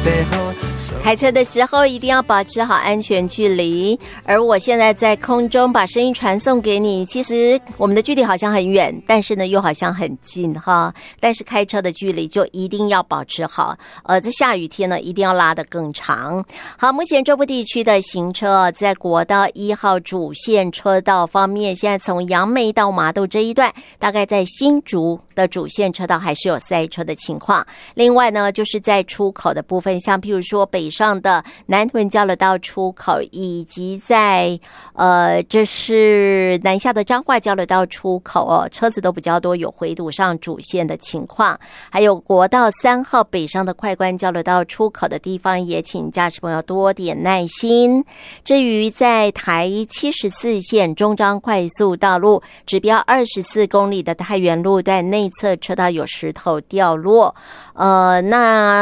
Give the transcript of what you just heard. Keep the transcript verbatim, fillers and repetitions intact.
开车的时候一定要保持好安全距离，而我现在在空中把声音传送给你，其实我们的距离好像很远，但是呢又好像很近哈。但是开车的距离就一定要保持好，呃，这下雨天呢一定要拉得更长。好，目前中部地区的行车在国道一号主线车道方面，现在从杨梅到麻豆这一段，大概在新竹的主线车道还是有塞车的情况。另外呢，就是在出口的部分，像譬如说北上的南屯交流道出口，以及在呃，这是南下的彰化交流道出口哦，车子都比较多，有回堵上主线的情况。还有国道三号北上的快关交流道出口的地方，也请驾驶朋友多点耐心。至于在台七十四线中彰快速道路指标二十四公里的太原路段内侧车道有石头掉落，呃，那